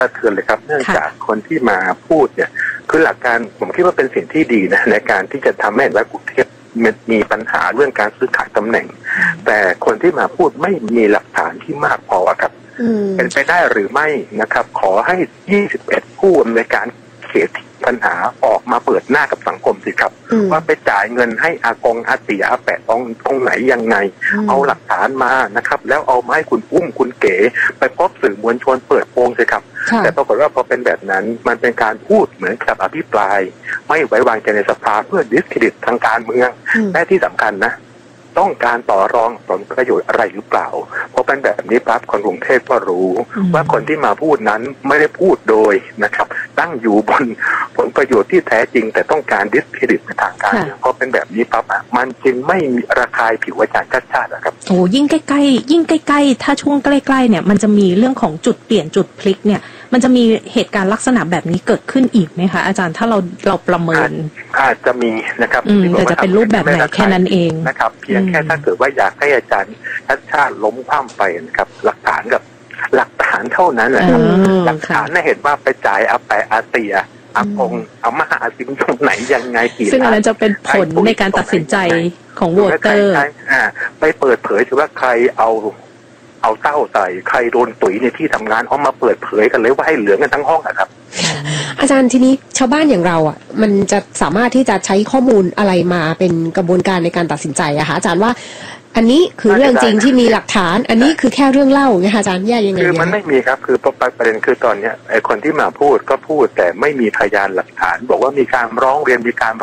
สะเทือนเลยครับเนื่องจากคนที่มาพูดเนี่ยคือหลักการผมคิดว่าเป็นสิ่งที่ดีนะในการที่จะทำให้ว่ากรุงเทพมีปัญหาเรื่องการซื้อขายตำแหน่งแต่คนที่มาพูดไม่มีหลักฐานที่มากพอครับเป็นไปได้หรือไม่นะครับขอให้21ผู้อำนวยการเขตปัญหาออกมาเปิดหน้ากับสังคมสิครับว่าไปจ่ายเงินให้อากงอาเตียอาแปะตรงไหนยังไงเอาหลักฐานมานะครับแล้วเอามาให้คุณอุ้มคุณเก๋ไปพบสื่อมวลชนเปิดโปงสิครับแต่ปรากฏว่าพอเป็นแบบนั้นมันเป็นการพูดเหมือนกับอภิปรายไม่ไว้วางใจในสภาเพื่อดิสเครดิตทางการเมืองและที่สำคัญนะต้องการต่อรองผลประโยชน์อะไรหรือเปล่าเพราะเป็นแบบนี้ปั๊บคนกรุงเทพก็รู้ว่าคนที่มาพูดนั้นไม่ได้พูดโดยนะครับตั้งอยู่บนผลประโยชน์ที่แท้จริงแต่ต้องการดิสเครดิตในทางการเมืองเพราะเป็นแบบนี้ปั๊บมันจึงไม่มีระคายผิวอาจารย์ชาติชาติครับโอ้ยิ่งใกล้ๆถ้าช่วงใกล้ๆเนี่ยมันจะมีเรื่องของจุดเปลี่ยนจุดพลิกเนี่ยมันจะมีเหตุการณ์ลักษณะแบบนี้เกิดขึ้นอีกไหมคะอาจารย์ถ้าเราประเมินอาจจะมีนะครับแต่จะเป็นรูปแบบไหนแค่นั้นเองนะครับเพียงแค่ถ้าเกิดว่าอยากให้อาจารย์ชาติล้มคว่ำไปนะครับหลักฐานเท่านั้นนะครับหลักฐานเห็นว่าไปจ่ายอาแปะอาเตียอากงอาม่าอาซิมตรงไหนยังไงกี่ซึ่งอันนั้นจะเป็นผลในการตัดสินใจของโหวตเตอร์ไปเปิดเผยถือว่าใครเอาเต้าใส่ใครโดนตุ๋ยในที่ทำงานเอามาเปิดเผยกันเลยว่าให้เหลืองกันทั้งห้องครับอาจารย์ทีนี้ชาวบ้านอย่างเราอ่ะมันจะสามารถที่จะใช้ข้อมูลอะไรมาเป็นกระบวนการในการตัดสินใจอะคะอาจารย์ว่าอันนี้คือเรื่องจริงที่มีหลักฐานอันนี้คือแค่เรื่องเล่าไงคะอาจารย์แยกยังไงคือมันไม่มีครับคือประเด็นคือตอนนี้ไอ้คนที่มาพูดก็พูดแต่ไม่มีพยานหลักฐานบอกว่ามีการร้องเรียน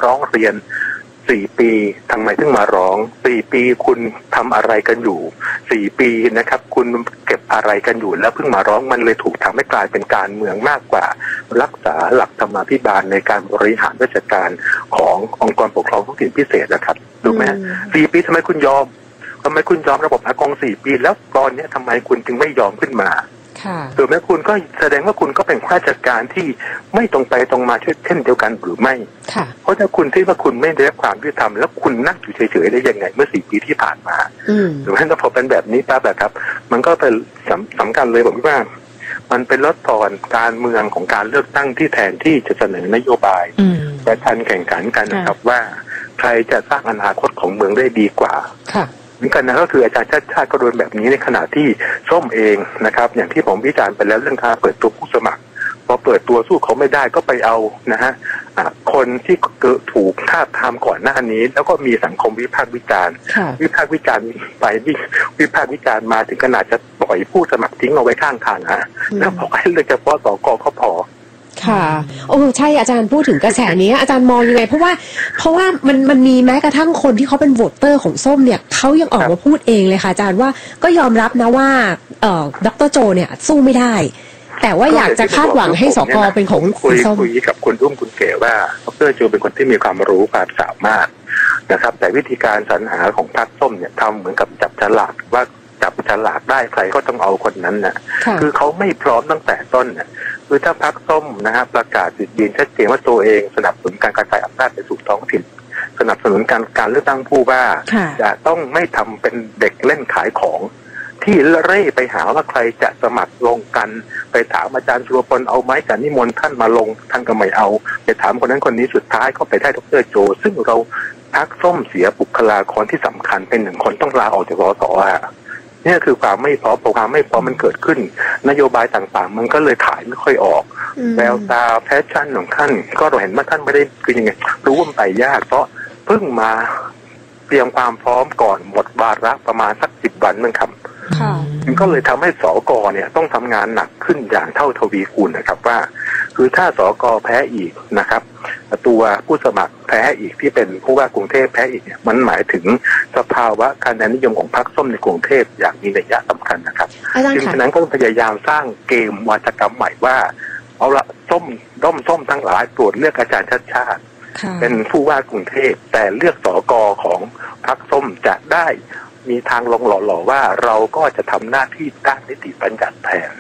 4 ปีทำไมถึงมาร้อง4 ปีคุณทำอะไรกันอยู่4 ปีนะครับคุณเก็บอะไรกันอยู่แล้วเพิ่งมาร้องมันเลยถูกทำให้กลายเป็นการเมืองมากกว่ารักษาหลักธรรมาภิบาลในการบริหารราชการขององค์กรปกครองท้องถิ่นพิเศษนะครับถูกไหม4 ปีทำไมคุณยอมระบบอากง4 ปีแล้วตอนนี้ทำไมคุณจึงไม่ยอมขึ้นมาถูกไหมคุณก็แสดงว่าคุณก็เป็นข้าราชการที่ไม่ตรงไปตรงมาเช่นเดียวกันหรือไม่เพราะถ้าคุณคิดว่าคุณไม่ได้รับความยุติธรรมแล้วคุณนั่งอยู่เฉยๆได้ยังไงเมื่อ4 ปีที่ผ่านมาถูกไหมถ้าพอเป็นแบบนี้ปั๊บครับมันก็เป็นสำคัญเลยผมว่ามันเป็นลดทอนการเมืองของการเลือกตั้งที่แทนที่จะเสนอนโยบายประชันแข่งขันกันนะครับว่าใครจะสร้างอนาคตของเมืองได้ดีกว่าเหมือนกันนะก็คืออาจารย์ชาติชาติก็โดนแบบนี้ในขณะที่ส้มเองนะครับอย่างที่ผมวิจารณ์ไปแล้วเรื่องการเปิดตัวผู้สมัครพอเปิดตัวสู้เขาไม่ได้ก็ไปเอานะฮะคนที่ถูกทาบทามก่อนหน้านี้แล้วก็มีสังคมวิพากษ์วิจารณ์ไปวิพากษ์วิจารณ์มาถึงขนาดจะปล่อยผู้สมัครทิ้งเอาไว้ข้างทางแล้วพอให้เลือกเฉพาะสกก็พอค่ะโอ้ใช่อาจารย์พูดถึงกระแสนี้อาจารย์มองยังไงเพราะว่ามันมีแม้กระทั่งคนที่เขาเป็นโหวตเตอร์ของส้มเนี่ยเขายังออกมาพูดเองเลยค่ะอาจารย์ว่าก็ยอมรับนะว่าดร.โจเนี่ยสู้ไม่ได้แต่ว่าอยากจะคาดหวังให้สกเป็นของส้มคุยกับคุณอุ้มคุณเก๋ว่าดร.โจเป็นคนที่มีความรู้ความสามารถนะครับแต่วิธีการสรรหาของพรรคส้มเนี่ยทำเหมือนกับจับฉลากว่าจับฉลากได้ใครก็ต้องเอาคนนั้นนะคือเขาไม่พร้อมตั้งแต่ต้นนะคือถ้าพรรคส้มนะฮะประกาศจุดยืนชัดเจนว่าตัวเองสนับสนุนการกระจายอำนาจไปสู่ท้องถิ่นสนับสนุนการเลือกตั้งผู้ว่าจะต้องไม่ทำเป็นเด็กเล่นขายของที่เร่ไปหาว่าใครจะสมัครลงกันไปถามอาจารย์สุรพลเอาไหมการนิมนต์ท่านมาลงท่านก็ไม่เอาไปถามคนนั้นคนนี้สุดท้ายก็ไปได้ดร.โจซึ่งเราพรรคส้มเสียบุคลากรที่สำคัญเป็น1 คนต้องลาออกจากสสนี่คือความไม่พร้อมมันเกิดขึ้นนโยบายต่างๆมันก็เลยขายไม่ค่อยออกแววตาแพชชั่นของท่านก็เราเห็นว่าท่านไม่ได้คือยังไงรู้ว่าไปยากเพราะเพิ่งมาเตรียมความพร้อมก่อนหมดวาระประมาณสัก10 วันนึงครับมันก็เลยทำให้สกเนี่ยต้องทำงานหนักขึ้นอย่างเท่าทวีคูณนะครับว่าคือถ้าสกแพ้อีกนะครับตัวผู้สมัครแพ้อีกที่เป็นผู้ว่ากรุงเทพแพ้อีกเนี่ยมันหมายถึงสภาวะคะแนนนิยมของพรรคส้มในกรุงเทพอย่างมีนัยสำคัญนะครับจึงฉะนั้นก็พยายามสร้างเกมวาทกรรมใหม่ว่าเอาละส้มทั้งหลายโปรดเลือกอาจารย์ชาติชาติเป็นผู้ว่ากรุงเทพแต่เลือกสกของพรรคส้มจะได้มีทางลงหล่อว่าเราก็จะทำหน้าที่ด้านนิติบัญญัติแทน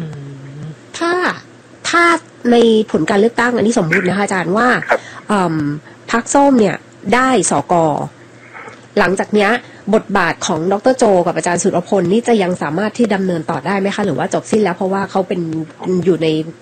ถ้าในผลการเลือกตั้งอันนี้สมมุตินะคะอาจารย์ว่าพรรคส้มเนี่ยได้สกหลังจากเนี้ยบทบาทของดร.โจกับอาจารย์สุรพลนี่จะยังสามารถที่ดำเนินต่อได้ไหมคะหรือว่าจบสิ้นแล้วเพราะว่าเขาเป็นอยู่ใน